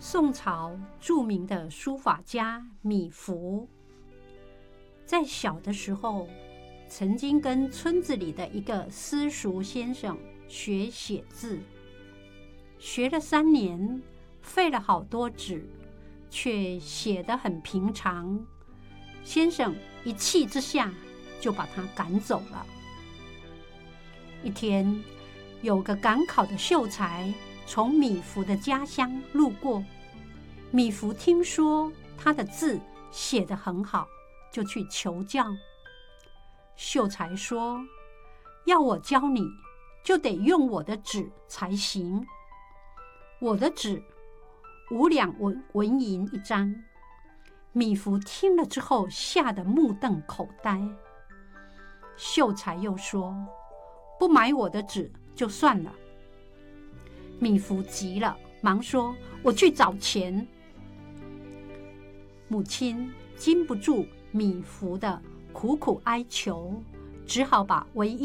宋朝著名的书法家米芾，在小的时候，曾经跟村子里的一个私塾先生学写字，学了3年，费了好多纸，却写得很平常。先生一气之下就把他赶走了。一天，有个赶考的秀才从米芾的家乡路过，米芾听说他的字写得很好，就去求教。秀才说：“要我教你，就得用我的纸才行。我的纸5两纹银一张。”米芾听了之后，吓得目瞪口呆。秀才又说：“不买我的纸就算了。”米芾急了，忙说：“我去找钱。”母亲禁不住米芾的苦苦哀求，只好把唯一